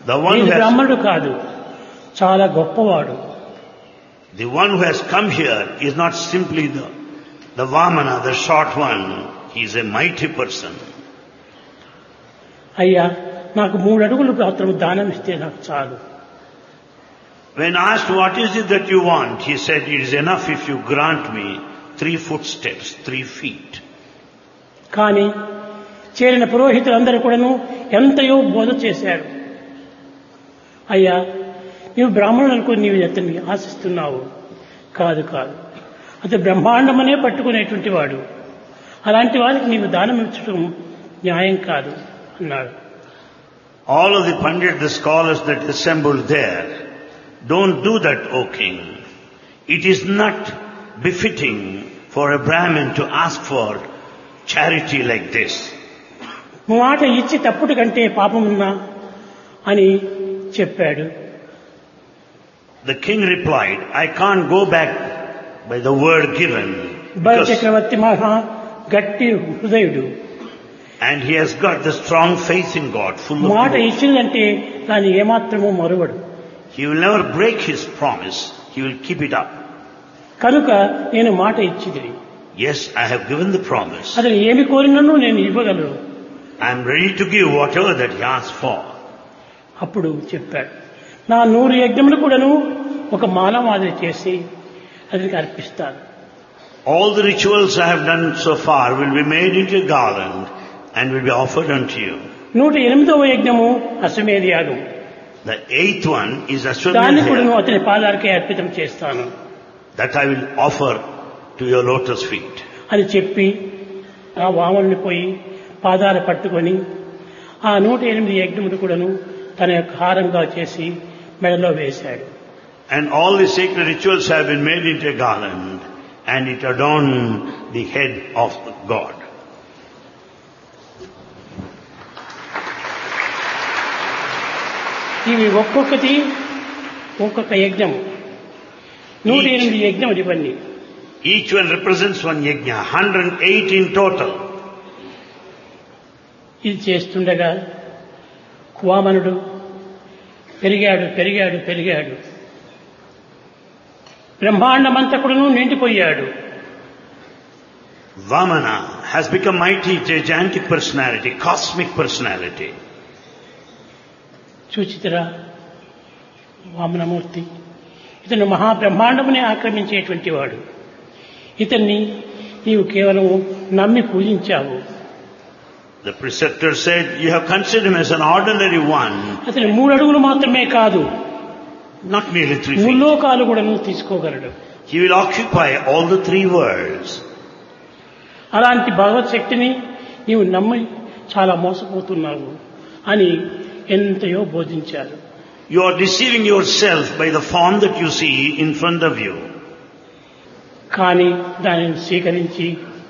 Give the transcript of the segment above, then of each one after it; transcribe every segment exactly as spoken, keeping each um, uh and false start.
The one who has, బ్రాహ్మణుడు కాదు, చాలా గొప్పవాడు. the one who has come here is not simply the, the Vamana, the short one. He is a mighty person. అయ్యా, నాకు మూడు అడుగులు మాత్రం దానం ఇస్తే నాకు చాలు. When asked what is it that you want, he said, it is enough if you grant me three footsteps, three feet. కానీ చేరిన పురోహితులందరూ కూడాను ఎంతయో బోధ చేశారు. అయ్యా, నీవు బ్రాహ్మణులకు నీవు అతన్ని ఆశిస్తున్నావు. కాదు కాదు, అతను బ్రహ్మాండమనే పట్టుకునేటువంటి వాడు. అలాంటి వారికి నీవు దానం ఇచ్చడం న్యాయం కాదు అన్నాడు. All of the Pandit, the scholars that assembled there, don't do that, O king. It is not befitting for a Brahmin to ask for charity like this. మాట ఇచ్చి తప్పుడు కంటే పాపమున్నా అని చెప్పాడు. The king replied, I can't go back by the word given. బల because- చక్రవర్తి మహా గట్టి హృదయుడు. and he has got the strong faith in God, full of మాట devotion. ఇచ్చిందంటే దాన్ని ఏమాత్రమూ మరువడు. He will never break his promise. He will keep it up. కనుక నేను మాట ఇచ్చిది. Yes, I have given the promise. అతను ఏమి కోరినను నేను ఇవ్వగలను. I am ready to give whatever that he asks for. అప్పుడు చెప్పాడు, నా నూరు యజ్ఞములు కూడాను ఒక మానవాది చేసి అతనికి అర్పిస్తాను. All the rituals I have done so far will be made into a garland and will be offered unto you. నూట ఎనిమిదవ యజ్ఞము అశ్వమేధ యాగం. The eighth one is దాన్ని కూడాను Ashwamedha. అతని పాదాలకే అర్పితం చేస్తాను That I will offer to your lotus feet. అని చెప్పి ఆ వామనుని పోయి పాదాలు పట్టుకొని ఆ నూట ఎనిమిది యజ్ఞములు కూడాను తన యొక్క హారంగా చేసి మెడలో వేశాడు. And all the sacred rituals have been made into a garland and it adorned the head of God. ఇవి ఒక్కొక్కటి ఒక్కొక్క యజ్ఞం. నూట ఎనిమిది యజ్ఞములు ఇవన్నీ. Each one represents one yajna, one hundred eight in total. ఇది చేస్తుండగా వామనుడు పెరిగాడు పెరిగాడు పెరిగాడు బ్రహ్మాండమంతకుడును నిండిపోయాడు. Vamana has become mighty, gigantic personality, cosmic personality. చూచితరా Vamanamurthy ఇతను మహాబ్రహ్మాండమునే ఆక్రమించేటువంటి వాడు. ఇతన్ని నీవు కేవలం నమ్మి పూజించావు. The preceptor said, you have considered him as an ordinary one, అతను మూడు అడుగులు మాత్రమే కాదు, not merely three feet. ముల్లోకాలు కూడా నువ్వు తీసుకోగలడు. He will occupy all the three worlds. అలాంటి భగవత్ శక్తిని నీవు నమ్మి చాలా మోసపోతున్నావు అని ఎంతయో బోధించారు. You are deceiving yourself by the form that you see in front of you. కానీ దానిని స్వీకరించి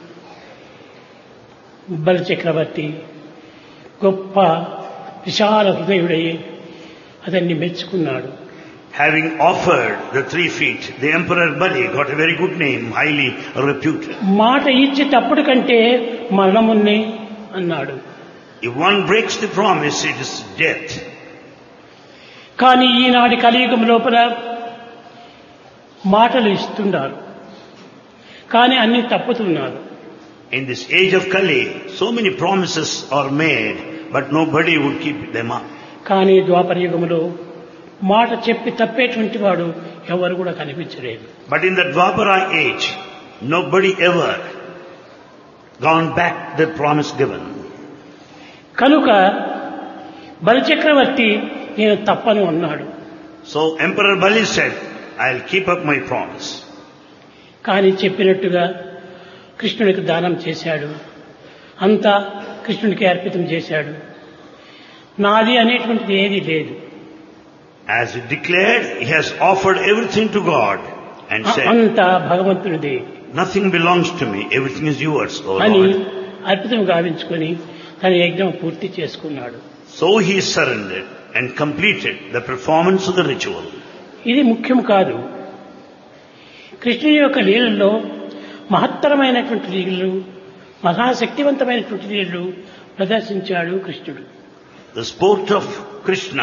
బల చక్రవర్తి గొప్ప విశాల హృదయుడయ్యి అతన్ని మెచ్చుకున్నాడు. Having offered the three feet, the Emperor Bali got a very good name, highly reputed. మాట ఇచ్చేటప్పుడు కంటే మరణమున్నే అన్నాడు. If one breaks the promise, it is death. కానీ ఈనాటి కలియుగం లోపల మాటలు ఇస్తున్నారు, కానీ అన్ని తప్పుతున్నారు. In this age of Kali, so many promises are made, but nobody would keep them up. కానీ ద్వాపర యుగములో మాట చెప్పి తప్పేటువంటి వాడు ఎవరు కూడా కనిపించలేదు. But in the Dwapara age, nobody ever gone back the promise given. కనుక బలిచక్రవర్తి నేను తప్పను అన్నాడు. So Emperor Bali said, I'll keep up my promise. కానీ చెప్పినట్టుగా కృష్ణుడికి దానం చేశాడు. అంతా కృష్ణుడికి అర్పితం చేశాడు. నాది అనేటువంటిది ఏది లేదు. As he declared, he has offered everything to God and said, అంతా భగవంతుడిదే nothing belongs to me, everything is yours, O అని Lord. అర్పితం గావించుకొని తన యజ్ఞం పూర్తి చేసుకున్నాడు. So he surrendered and completed the performance of the ritual. ఇది ముఖ్యం కాదు. కృష్ణుని యొక్క లీలల్లో మహత్తరమైనటువంటి లీలలు, మహాశక్తివంతమైనటువంటి లీలలు ప్రదర్శించాడు కృష్ణుడు. The sport of Krishna